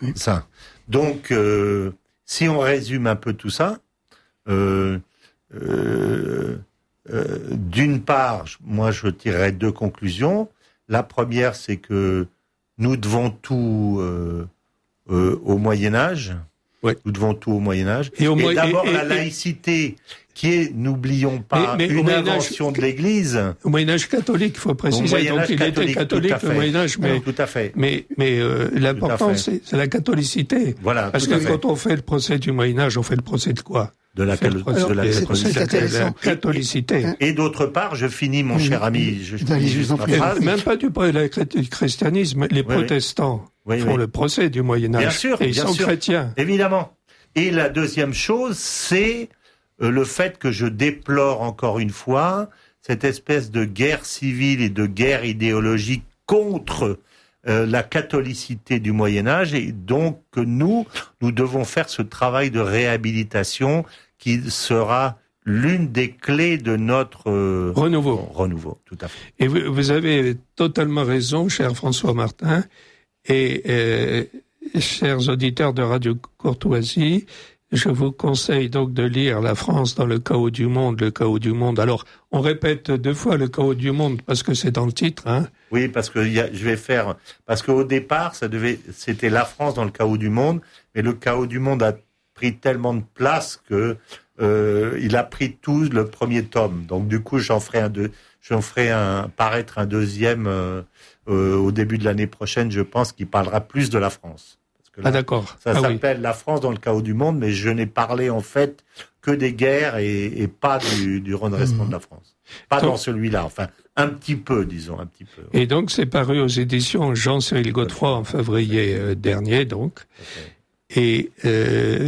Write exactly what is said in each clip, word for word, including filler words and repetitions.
oui. Ça. Donc, euh, si on résume un peu tout ça, euh, euh, euh, d'une part, moi je tirerais deux conclusions. La première, c'est que nous devons tout euh, euh, au Moyen-Âge. Ouais. Nous devons tout au Moyen-Âge. Et, au mo- et d'abord et, et, la laïcité, qui est, n'oublions pas, mais, mais une invention de l'Église. Au Moyen-Âge catholique, il faut préciser. Donc il catholique, était catholique au Moyen-Âge, mais, tout à fait. mais, mais euh, l'important, c'est, c'est la catholicité. Voilà, parce que quand on fait le procès du Moyen-Âge, on fait le procès de quoi? De la, cal- procès, de la, c'est, catholicité. c'est la catholicité. Et, et d'autre part, je finis, mon oui, cher ami, je, je finis juste ma phrase. Même pas du, du christianisme, les oui, protestants oui. font oui. le procès du Moyen-Âge. Bien sûr, et ils bien sont sûr. chrétiens. Évidemment. Et la deuxième chose, c'est le fait que je déplore encore une fois cette espèce de guerre civile et de guerre idéologique contre euh, la catholicité du Moyen-Âge, et donc que nous, nous devons faire ce travail de réhabilitation qui sera l'une des clés de notre euh, renouveau. Renouveau, tout à fait. Et vous, vous avez totalement raison, cher François Martin, et euh, chers auditeurs de Radio Courtoisie. Je vous conseille donc de lire La France dans le chaos du monde, le chaos du monde. Alors, on répète deux fois le chaos du monde parce que c'est dans le titre, hein. Oui, parce que y a, je vais faire, parce qu'au départ, ça devait, c'était La France dans le chaos du monde, mais le chaos du monde a pris tellement de place que euh, il a pris tout le premier tome. Donc du coup, j'en ferai un deux, j'en ferai un paraître un deuxième euh, euh, au début de l'année prochaine, je pense, qui parlera plus de la France. Là, ah d'accord. Ça ah, s'appelle oui. La France dans le chaos du monde, mais je n'ai parlé en fait que des guerres et, et pas du, du redressement mmh. de la France. Pas donc, dans celui-là, enfin un petit peu, disons, un petit peu. Et donc c'est paru aux éditions Jean-Cyril Godefroy en février euh, dernier, donc. Okay. Et euh,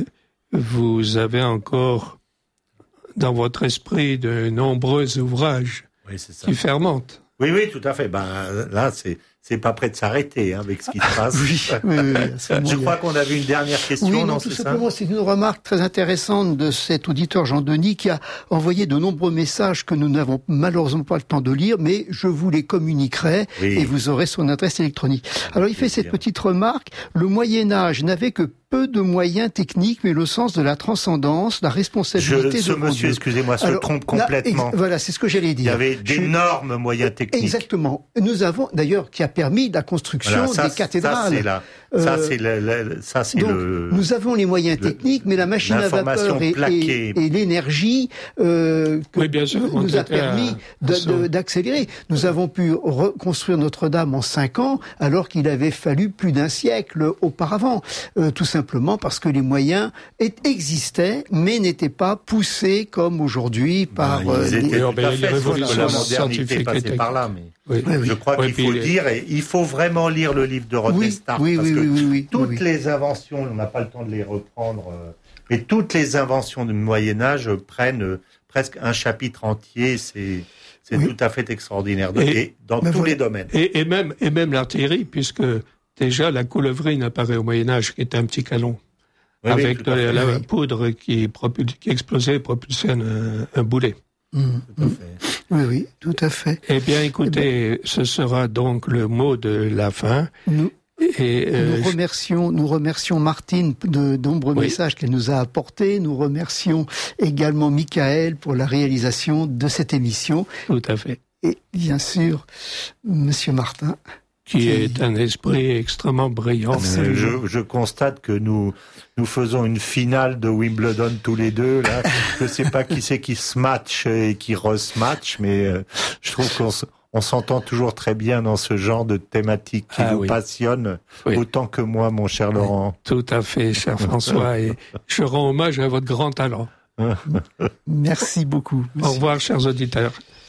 vous avez encore dans votre esprit de nombreux ouvrages oui, c'est ça. qui fermentent. Oui, oui, tout à fait. Ben là, c'est c'est pas prêt de s'arrêter hein, avec ce qui se passe. oui, oui, oui, je crois qu'on avait une dernière question. Oui, non, non c'est tout ça simplement, c'est une remarque très intéressante de cet auditeur Jean-Denis qui a envoyé de nombreux messages que nous n'avons malheureusement pas le temps de lire, mais je vous les communiquerai oui. et vous aurez son adresse électronique. Alors, il fait cette petite remarque. Le Moyen-Âge n'avait que peu de moyens techniques, mais le sens de la transcendance, la responsabilité je, ce de monsieur, Dieu. excusez-moi, se Alors, trompe complètement. Là, ex- voilà, c'est ce que j'allais dire. Il y avait d'énormes je... moyens techniques. Exactement. Nous avons, d'ailleurs, qui a permis la construction voilà, ça, des cathédrales. Ça, c'est la, euh, ça, c'est le, le, ça, c'est donc, le, nous avons les moyens le, techniques, mais la machine à vapeur et, et, et l'énergie euh, que oui, bien sûr, nous a permis de, de, d'accélérer. Nous avons pu reconstruire Notre-Dame en cinq ans, alors qu'il avait fallu plus d'un siècle auparavant. Euh, tout simplement parce que les moyens existaient, mais n'étaient pas poussés comme aujourd'hui par... Ben, ils étaient euh, tout à fait, sauf que la modernité passait par là, mais... Oui. Oui, oui. Je crois oui, qu'il faut le dire, et il faut vraiment lire le livre de Rothestar, oui, oui, parce oui, que oui, oui, toutes oui. les inventions, on n'a pas le temps de les reprendre, euh, mais toutes les inventions du Moyen-Âge prennent euh, presque un chapitre entier, c'est, c'est oui. tout à fait extraordinaire, et, et dans tous voilà. les domaines. Et, et, même, et même l'artillerie, puisque déjà la coulevrine apparaît au Moyen-Âge, qui était un petit canon, oui, avec oui, de la, la poudre qui, propul- qui explosait et propulsait un, un boulet. Mmh, tout à fait. Oui, oui, tout à fait. Eh bien, écoutez, eh bien, ce sera donc le mot de la fin. Nous, et, euh, nous remercions, nous remercions Martine de nombreux oui. messages qu'elle nous a apportés. Nous remercions également Michael pour la réalisation de cette émission. Tout à fait. Et bien sûr, Monsieur Martin. Qui, qui est un esprit extrêmement brillant. Euh, je, je constate que nous nous faisons une finale de Wimbledon tous les deux. Là, je sais pas qui c'est qui se match et qui re-match, mais euh, je trouve qu'on on s'entend toujours très bien dans ce genre de thématique qui ah, vous oui. passionne oui. autant que moi, mon cher Laurent. Tout à fait, cher François, et je rends hommage à votre grand talent. Merci beaucoup. Merci. Au revoir, chers auditeurs.